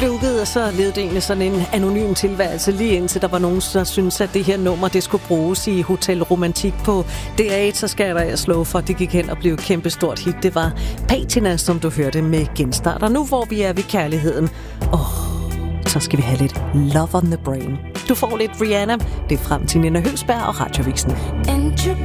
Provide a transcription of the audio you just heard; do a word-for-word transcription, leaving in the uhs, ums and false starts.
blev udgivet, og så levede det egentlig sådan en anonym tilværelse, lige indtil der var nogen, der syntes, at det her nummer, det skulle bruges i Hotel Romantik på D R et, så skal jeg slå for, det gik hen og blev et kæmpestort hit. Det var Patina, som du hørte med Genstart. Og nu hvor vi er ved kærligheden, åh, så skal vi have lidt Love on the Brain. Du får lidt Rihanna, det er frem til Nina Høgsberg og Radioavisen.